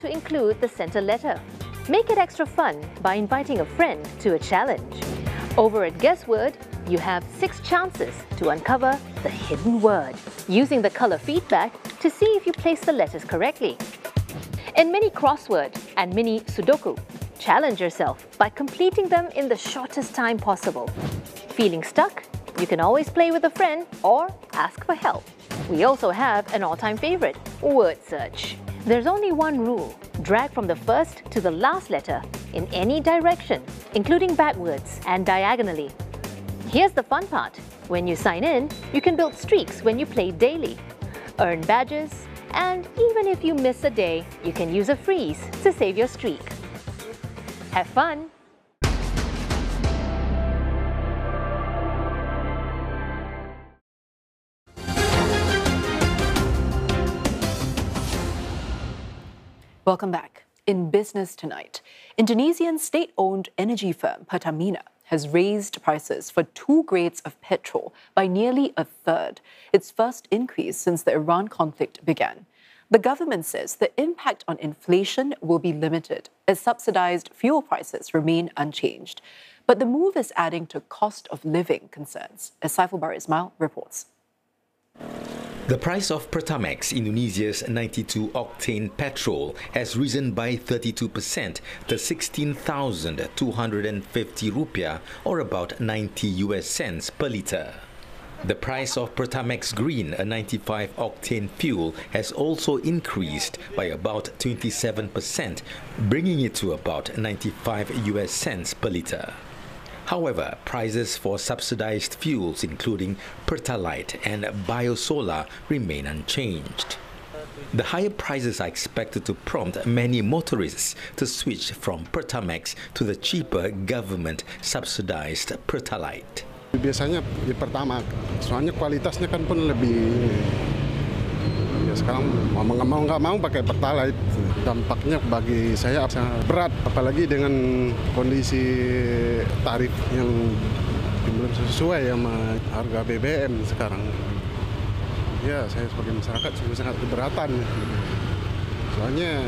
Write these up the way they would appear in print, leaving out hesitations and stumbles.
to include the center letter. Make it extra fun by inviting a friend to a challenge. Over at Guess Word, you have 6 chances to uncover the hidden word, using the color feedback to see if you place the letters correctly. In Mini Crossword and Mini Sudoku, challenge yourself by completing them in the shortest time possible. Feeling stuck? You can always play with a friend or ask for help. We also have an all-time favorite, word search. There's only one rule: drag from the first to the last letter in any direction, including backwards and diagonally. Here's the fun part. When you sign in, you can build streaks when you play daily, earn badges, and even if you miss a day, you can use a freeze to save your streak. Have fun! Welcome back. In business tonight, Indonesian state-owned energy firm Pertamina has raised prices for 2 grades of petrol by nearly a third, its first increase since the Iran conflict began. The government says the impact on inflation will be limited as subsidized fuel prices remain unchanged. But the move is adding to cost of living concerns, as Saiful Bar Ismail reports. The price of Pertamax, Indonesia's 92-octane petrol, has risen by 32% to 16,250 rupiah, or about 90 US cents per litre. The price of Pertamax Green, a 95-octane fuel, has also increased by about 27%, bringing it to about 95 US cents per litre. However, prices for subsidized fuels, including Pertalite and Biosolar, remain unchanged. The higher prices are expected to prompt many motorists to switch from Pertamax to the cheaper government-subsidized Pertalite. Biasanya di Pertamax, soalnya kualitasnya kan pun lebih. Ya sekarang mau nggak mau pakai Pertalite. Dampaknya bagi saya sangat berat, apalagi dengan kondisi tarif yang belum sesuai sama harga BBM sekarang. Ya, saya sebagai masyarakat sangat keberatan. Soalnya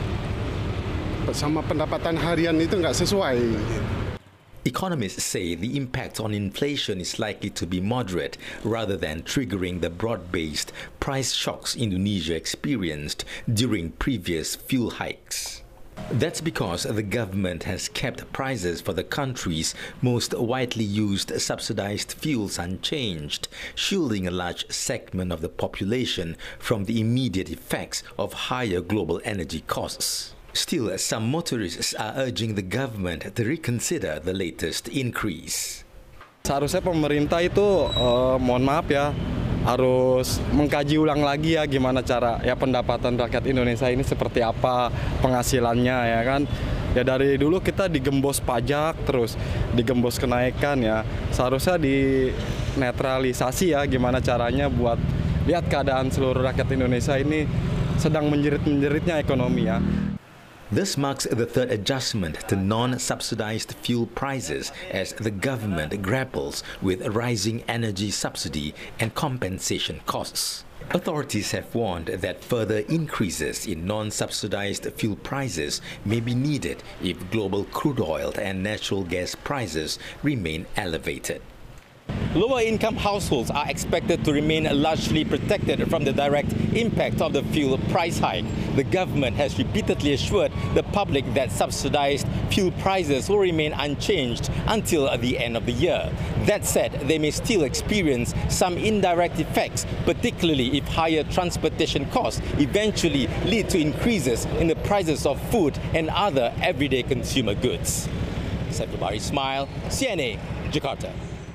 sama pendapatan harian itu nggak sesuai. Economists say the impact on inflation is likely to be moderate rather than triggering the broad-based price shocks Indonesia experienced during previous fuel hikes. That's because the government has kept prices for the country's most widely used subsidized fuels unchanged, shielding a large segment of the population from the immediate effects of higher global energy costs. Still, some motorists are urging the government to reconsider the latest increase. Seharusnya pemerintah itu, mohon maaf ya, harus mengkaji ulang lagi ya gimana cara ya pendapatan rakyat Indonesia ini seperti apa penghasilannya ya kan. Ya dari dulu kita digembos pajak terus digembos kenaikan ya. Seharusnya dinetralisasi ya gimana caranya buat lihat keadaan seluruh rakyat Indonesia ini sedang menjerit-menjeritnya ekonomi ya. This marks the third adjustment to non-subsidized fuel prices as the government grapples with rising energy subsidy and compensation costs. Authorities have warned that further increases in non-subsidized fuel prices may be needed if global crude oil and natural gas prices remain elevated. Lower-income households are expected to remain largely protected from the direct impact of the fuel price hike. The government has repeatedly assured the public that subsidized fuel prices will remain unchanged until the end of the year. That said, they may still experience some indirect effects, particularly if higher transportation costs eventually lead to increases in the prices of food and other everyday consumer goods. Saiful Bar Ismail, CNA, Jakarta.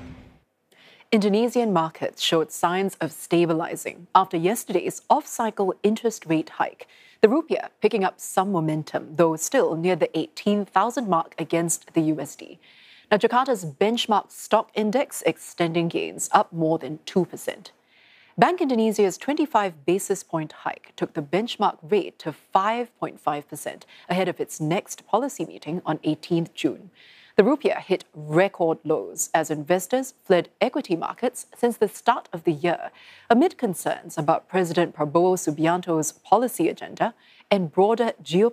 Indonesian markets showed signs of stabilizing after yesterday's off-cycle interest rate hike. The rupiah picking up some momentum, though still near the 18,000 mark against the USD. Now, Jakarta's benchmark stock index extending gains up more than 2%. Bank Indonesia's 25 basis point hike took the benchmark rate to 5.5% ahead of its next policy meeting on 18th June. The rupiah hit record lows as investors fled equity markets since the start of the year amid concerns about President Prabowo Subianto's policy agenda and broader geopolitical